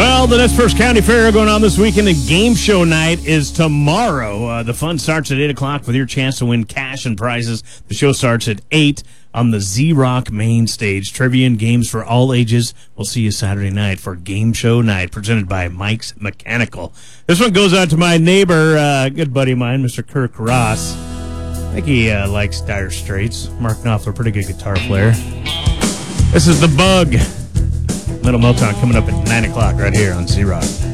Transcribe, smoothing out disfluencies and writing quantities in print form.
Well, the Nez Perce County Fair going on this weekend, and game show night is tomorrow. The fun starts at 8 o'clock with your chance to win cash and prizes. The show starts at 8 on the Z-Rock main stage. Trivia and games for all ages. We'll see you Saturday night for game show night, presented by Mike's Mechanical. This one goes out to my neighbor, good buddy of mine, Mr. Kirk Ross. I think he likes Dire Straits. Mark Knopfler, pretty good guitar player. This is The Bug. Little Motown coming up at 9 o'clock right here on Z-Rock.